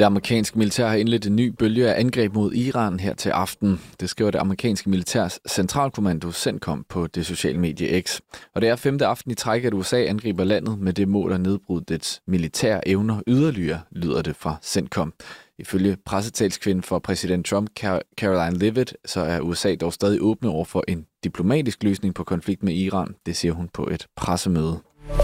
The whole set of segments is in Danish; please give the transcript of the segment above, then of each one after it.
Det amerikanske militær har indledt en ny bølge af angreb mod Iran her til aften. Det skriver det amerikanske militærs centralkommando CENTCOM på det sociale medie X. Og det er 5. aften i træk, at USA angriber landet med det mål at nedbryde dets militære evner yderligere, lyder det fra CENTCOM. Ifølge pressetalskvinden for præsident Trump, Caroline Leavitt, så er USA dog stadig åbne over for en diplomatisk løsning på konflikt med Iran. Det siger hun på et pressemøde.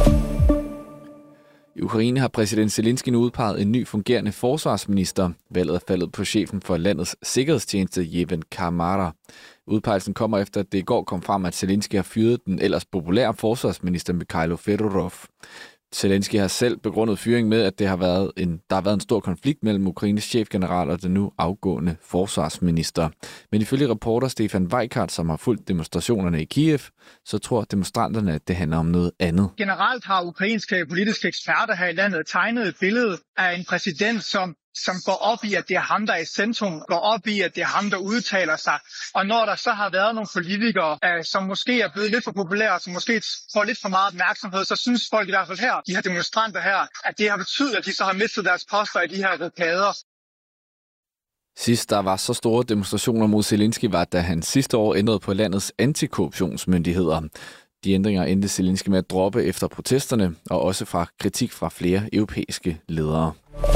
I Ukraine har præsident Zelensky nu udpeget en ny fungerende forsvarsminister. Valget er faldet på chefen for landets sikkerhedstjeneste, Yevhen Kamara. Udpegelsen kommer efter, at det i går kom frem, at Zelensky har fyret den ellers populære forsvarsminister Mikhailo Fedorov. Zelensky har selv begrundet fyringen med, at der har været en stor konflikt mellem Ukraines chefgeneral og den nu afgående forsvarsminister. Men ifølge reporter Stefan Weikart, som har fulgt demonstrationerne i Kiev, så tror demonstranterne, at det handler om noget andet. Generelt har ukrainske politiske eksperter her i landet tegnet et billede af en præsident, som går op i, at det er ham, der er i centrum, går op i, at det er ham, der udtaler sig. Og når der så har været nogle politikere, som måske er blevet lidt for populære, som måske får lidt for meget opmærksomhed, så synes folk i hvert fald her, de her demonstranter her, at det har betydet, at de så har mistet deres poster i de her rokader. Sidst der var så store demonstrationer mod Zelensky, var da han sidste år ændrede på landets antikorruptionsmyndigheder. De ændringer endte Zelensky med at droppe efter protesterne, og også fra kritik fra flere europæiske ledere.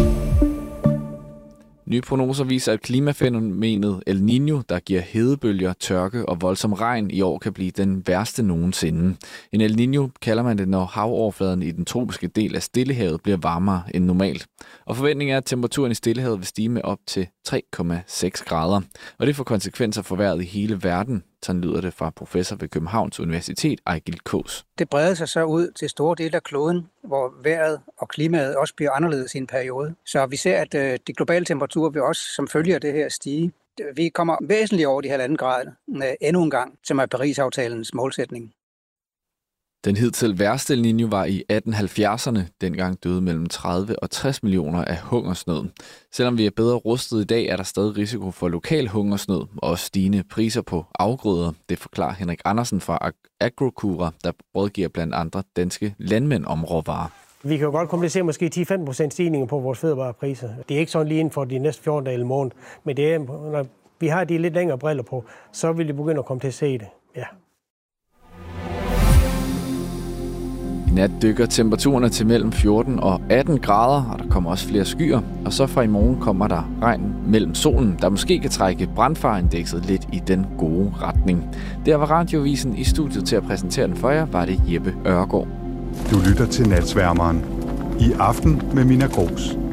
Nye prognoser viser, at klimafænomenet El Niño, der giver hedebølger, tørke og voldsom regn i år, kan blive den værste nogensinde. En El Niño kalder man det, når havoverfladen i den tropiske del af Stillehavet bliver varmere end normalt. Og forventningen er, at temperaturen i Stillehavet vil stige med op til 3,6 grader. Og det får konsekvenser for vejret i hele verden. Sådan lyder det fra professor ved Københavns Universitet, Ejgil Kaas. Det breder sig så ud til store dele af kloden, hvor vejret og klimaet også bliver anderledes i en periode. Så vi ser, at de globale temperaturer vil også som følge af det her stige. Vi kommer væsentligt over de 1,5 grader endnu en gang, som er Paris-aftalens målsætning. Den hidtil værste El Niño var i 1870'erne. Dengang døde mellem 30 og 60 millioner af hungersnød. Selvom vi er bedre rustet i dag, er der stadig risiko for lokal hungersnød og stigende priser på afgrøder. Det forklarer Henrik Andersen fra Agrocura, der rådgiver blandt andre danske landmænd om råvarer. Vi kan jo godt komme til at se måske 10-15% stigninger på vores fødevarepriser. Det er ikke sådan lige inden for de næste 14 dage eller måned, men det er, når vi har de lidt længere briller på, så vil det begynde at komme til at se det. Ja. I nat dykker temperaturerne til mellem 14 og 18 grader, og der kommer også flere skyer. Og så fra i morgen kommer der regn mellem solen, der måske kan trække brandfareindekset lidt i den gode retning. Der var Radioavisen i studiet til at præsentere den for jer, var det Jeppe Ørgaard. Du lytter til Natsværmeren. I aften med Mina Gros.